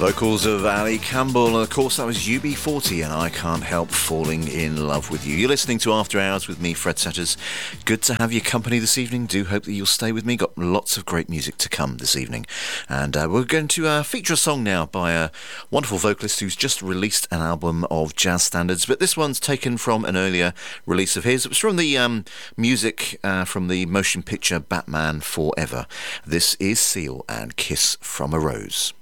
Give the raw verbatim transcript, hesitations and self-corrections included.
Vocals of Ali Campbell, and of course that was U B forty and I Can't Help Falling in Love with You. You're listening to After Hours with me, Fred Setters. Good to have your company this evening. Do hope that you'll stay with me. Got lots of great music to come this evening. And uh, we're going to uh, feature a song now by a wonderful vocalist who's just released an album of jazz standards, but this one's taken from an earlier release of his. It was from the um, music uh, from the motion picture Batman Forever. This is Seal and Kiss from a Rose.